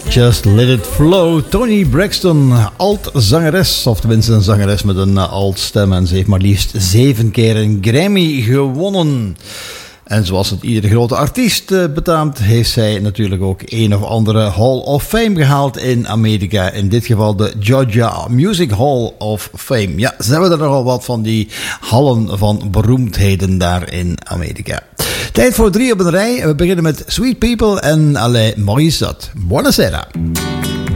Just Let It Flow. Toni Braxton, alt-zangeres, of tenminste een zangeres met een alt-stem. En ze heeft maar liefst 7 keer een Grammy gewonnen. En zoals het iedere grote artiest betaamt, heeft zij natuurlijk ook een of andere Hall of Fame gehaald in Amerika. In dit geval de Georgia Music Hall of Fame. Ja, ze hebben er nogal wat van die hallen van beroemdheden daar in Amerika. Tijd voor 3 op een rij. We beginnen met Sweet People en Alain Morissette. Buonasera.